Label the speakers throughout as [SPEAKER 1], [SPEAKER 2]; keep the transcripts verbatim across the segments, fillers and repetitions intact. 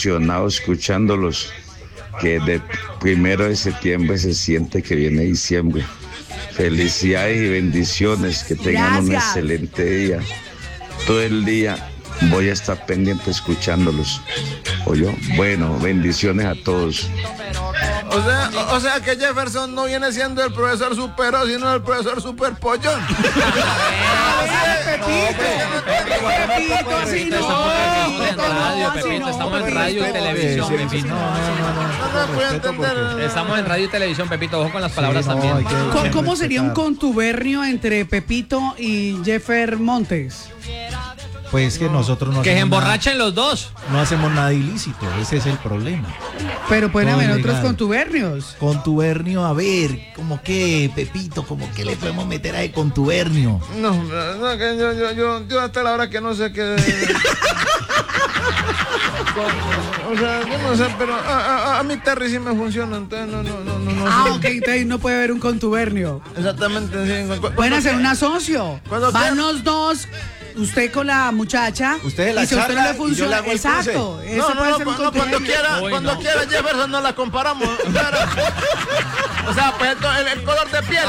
[SPEAKER 1] emocionado escuchándolos, que de primero de septiembre se siente que viene diciembre. Felicidades y bendiciones, que tengan un
[SPEAKER 2] Gracias.
[SPEAKER 1] excelente día. Todo el día voy a estar pendiente escuchándolos. ¿Oyó? Bueno, bendiciones a todos.
[SPEAKER 3] O sea, o, o sea que Jefferson no viene siendo el profesor Supero, sino el profesor Super Pollón.
[SPEAKER 2] Pepito, así no.
[SPEAKER 4] Radio, Pepito, estamos en radio y televisión, Pepito.
[SPEAKER 3] No me puedo entender.
[SPEAKER 4] Estamos en radio y televisión, Pepito, ojo con las palabras
[SPEAKER 5] Sí, no,
[SPEAKER 4] también.
[SPEAKER 5] hay que-
[SPEAKER 2] ¿Cómo, cómo sería un
[SPEAKER 5] respetar.
[SPEAKER 2] contubernio entre Pepito y Jeffer Montes?
[SPEAKER 5] Pues que nosotros no
[SPEAKER 4] Que se
[SPEAKER 5] hacemos nada-
[SPEAKER 4] emborrachen los dos.
[SPEAKER 5] no hacemos nada ilícito, ese es el problema.
[SPEAKER 2] Pero pueden
[SPEAKER 5] Todo
[SPEAKER 2] haber otros
[SPEAKER 5] ilegal.
[SPEAKER 2] contubernios.
[SPEAKER 5] Contubernio, a ver, como que, Pepito, como que le podemos meter a de contubernio.
[SPEAKER 3] No, no, que yo, yo, yo, yo hasta la hora que no sé qué. O sea, yo no sé, pero a, a, a mí Terry sí me funciona, entonces no, no, no, no, no
[SPEAKER 2] Ah,
[SPEAKER 3] sé.
[SPEAKER 2] ok, entonces no puede haber un contubernio.
[SPEAKER 3] Exactamente, sí. Cu- cu-
[SPEAKER 2] Pueden hacer
[SPEAKER 3] cu-
[SPEAKER 2] un asocio.
[SPEAKER 3] ¿Cuándo
[SPEAKER 2] Van
[SPEAKER 3] qué?
[SPEAKER 2] los dos, usted con la muchacha.
[SPEAKER 5] Usted la
[SPEAKER 2] y si a usted no
[SPEAKER 5] charla
[SPEAKER 2] le
[SPEAKER 5] y yo
[SPEAKER 2] funciona,
[SPEAKER 5] le hago el
[SPEAKER 2] exacto.
[SPEAKER 5] cruce.
[SPEAKER 2] Eso
[SPEAKER 3] No, no,
[SPEAKER 2] puede
[SPEAKER 3] no,
[SPEAKER 2] ser un
[SPEAKER 3] cu- no, cuando
[SPEAKER 2] contubernio.
[SPEAKER 3] quiera,
[SPEAKER 4] Uy,
[SPEAKER 3] cuando
[SPEAKER 4] no.
[SPEAKER 3] quiera Jefferson nos la comparamos. Claro. O sea, pues el, el color de piel.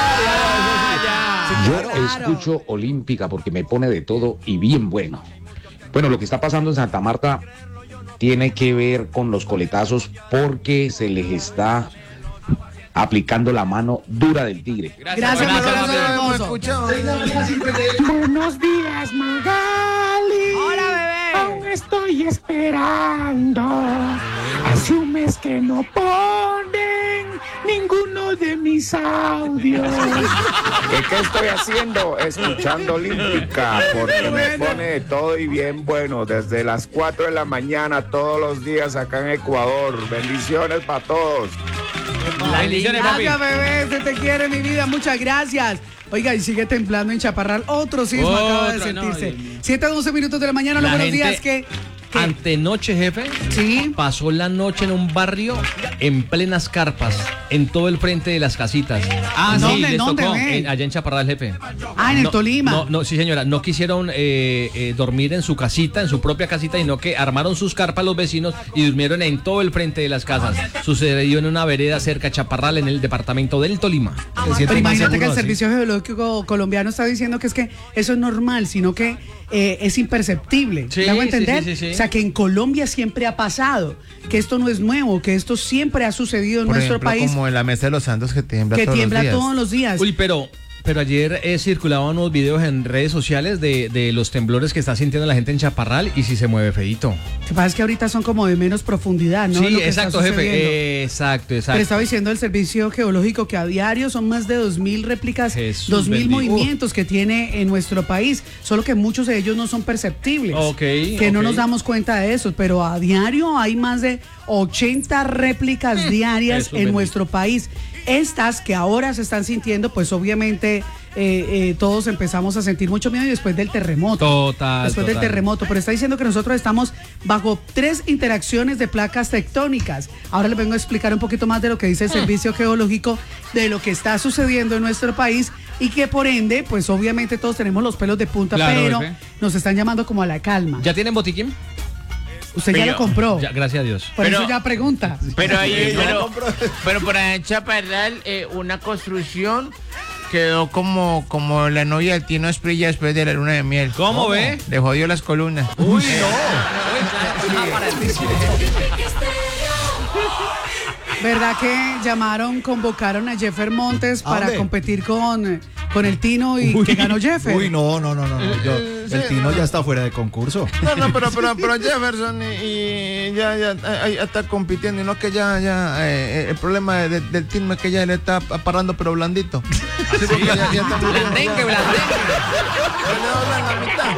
[SPEAKER 6] Yo
[SPEAKER 2] Claro.
[SPEAKER 6] escucho Olímpica porque me pone de todo y bien bueno. Bueno, lo que está pasando en Santa Marta tiene que ver con los coletazos porque se les está aplicando la mano dura del tigre.
[SPEAKER 2] Gracias, mi
[SPEAKER 4] Gracias,
[SPEAKER 2] corazón
[SPEAKER 4] Manuel.
[SPEAKER 3] Hemos
[SPEAKER 2] hermoso.
[SPEAKER 3] escuchado.
[SPEAKER 7] Buenos días, Magali.
[SPEAKER 2] Hola, bebé.
[SPEAKER 7] Aún estoy esperando. Hace un mes que no ponen ninguno de mis audios.
[SPEAKER 1] ¿Qué, qué estoy haciendo? Escuchando Olímpica, porque me pone de todo y bien bueno, desde las cuatro de la mañana todos los días acá en Ecuador. Bendiciones para todos.
[SPEAKER 4] Bendiciones, papi.
[SPEAKER 2] Gracias, bebé. Se te quiere, mi vida. Muchas gracias. Oiga, y sigue temblando en Chaparral. Otro sismo acaba de
[SPEAKER 4] Otro, no,
[SPEAKER 2] sentirse.
[SPEAKER 4] Dios mío.
[SPEAKER 2] siete a doce minutos de la mañana. Los
[SPEAKER 4] La
[SPEAKER 2] buenos
[SPEAKER 4] gente
[SPEAKER 2] días. que que-
[SPEAKER 4] Antenoche, jefe,
[SPEAKER 2] Sí.
[SPEAKER 4] pasó la noche en un barrio en plenas carpas, en todo el frente de las casitas. Ah,
[SPEAKER 2] ¿Dónde,
[SPEAKER 4] sí, les
[SPEAKER 2] dónde,
[SPEAKER 4] tocó,
[SPEAKER 2] ve?
[SPEAKER 4] en- allá en Chaparral, jefe.
[SPEAKER 2] Ah, en el
[SPEAKER 4] No,
[SPEAKER 2] Tolima.
[SPEAKER 4] No, no, sí, señora, no quisieron eh, eh, dormir en su casita, en su propia casita, sino que armaron sus carpas los vecinos y durmieron en todo el frente de las casas. Sucedió en una vereda cerca a Chaparral, en el departamento del Tolima.
[SPEAKER 5] Se siente
[SPEAKER 2] Pero
[SPEAKER 5] más
[SPEAKER 2] imagínate que
[SPEAKER 5] seguro
[SPEAKER 2] el
[SPEAKER 5] así.
[SPEAKER 2] Servicio Geológico Colombiano está diciendo que es que eso es normal, sino que eh, es imperceptible.
[SPEAKER 4] Sí,
[SPEAKER 2] ¿Me hago
[SPEAKER 4] sí,
[SPEAKER 2] entender?
[SPEAKER 4] sí, sí, sí.
[SPEAKER 2] O sea, que en Colombia siempre ha pasado, que esto no es nuevo, que esto siempre ha sucedido en
[SPEAKER 3] Por
[SPEAKER 2] nuestro
[SPEAKER 3] ejemplo,
[SPEAKER 2] país,
[SPEAKER 3] como en la Mesa de los Santos que tiembla
[SPEAKER 2] que
[SPEAKER 3] todos
[SPEAKER 2] tiembla
[SPEAKER 3] los días.
[SPEAKER 2] todos los días.
[SPEAKER 4] Uy, pero, pero ayer eh, circulaban unos videos en redes sociales de, de los temblores que está sintiendo la gente en Chaparral y si se mueve feíto.
[SPEAKER 2] Lo que pasa es que ahorita son como de menos profundidad, ¿no?
[SPEAKER 4] Sí,
[SPEAKER 2] Lo que está
[SPEAKER 4] exacto,
[SPEAKER 2] sucediendo.
[SPEAKER 4] jefe. Exacto,
[SPEAKER 2] Pero
[SPEAKER 4] exacto.
[SPEAKER 2] estaba diciendo el Servicio Geológico que a diario son más de dos mil réplicas,
[SPEAKER 4] Jesús
[SPEAKER 2] dos mil
[SPEAKER 4] bendito.
[SPEAKER 2] movimientos que tiene en nuestro país, solo que muchos de ellos no son perceptibles.
[SPEAKER 4] Ok,
[SPEAKER 2] que no
[SPEAKER 4] ok.
[SPEAKER 2] nos damos cuenta de eso, pero a diario hay más de ochenta réplicas diarias
[SPEAKER 4] Jesús
[SPEAKER 2] en
[SPEAKER 4] bendito.
[SPEAKER 2] nuestro país. Estas que ahora se están sintiendo, pues obviamente eh, eh, todos empezamos a sentir mucho miedo y después del terremoto.
[SPEAKER 4] Total,
[SPEAKER 2] Después del
[SPEAKER 4] total.
[SPEAKER 2] terremoto, pero está diciendo que nosotros estamos bajo tres interacciones de placas tectónicas. Ahora les vengo a explicar un poquito más de lo que dice el Servicio Geológico, de lo que está sucediendo en nuestro país y que por ende, pues obviamente todos tenemos los pelos de punta,
[SPEAKER 4] Claro,
[SPEAKER 2] pero
[SPEAKER 4] jefe.
[SPEAKER 2] nos están llamando como a la calma.
[SPEAKER 4] ¿Ya tienen botiquín?
[SPEAKER 2] Usted ya lo compró,
[SPEAKER 4] Ya, gracias a Dios.
[SPEAKER 2] por
[SPEAKER 8] Pero-
[SPEAKER 2] eso ya pregunta.
[SPEAKER 8] Pero ahí, pero, pero por allá en Chaparral, eh, una construcción quedó como, como la novia del Tino Esprilla después de la luna de miel.
[SPEAKER 4] ¿Cómo ve?
[SPEAKER 8] Le jodió las columnas.
[SPEAKER 4] Uy, no.
[SPEAKER 2] ¿Verdad que llamaron, convocaron a Jeffer Montes
[SPEAKER 5] ¿A
[SPEAKER 2] para
[SPEAKER 5] dónde?
[SPEAKER 2] competir con, con el Tino y que ganó Jeffer?
[SPEAKER 5] Uy, no, no, no, no, no. Yo, el Tino ya está fuera de concurso.
[SPEAKER 3] No, no, pero, pero, pero Jefferson y, y ya, ya, ahí está compitiendo y no que ya, ya, eh, el problema de- del team es que ya le está parando pero blandito. Sí, porque ya- ya está muy bien,
[SPEAKER 4] Blandengue,
[SPEAKER 3] ya.
[SPEAKER 4] blandengue.
[SPEAKER 3] Le doblan la mitad.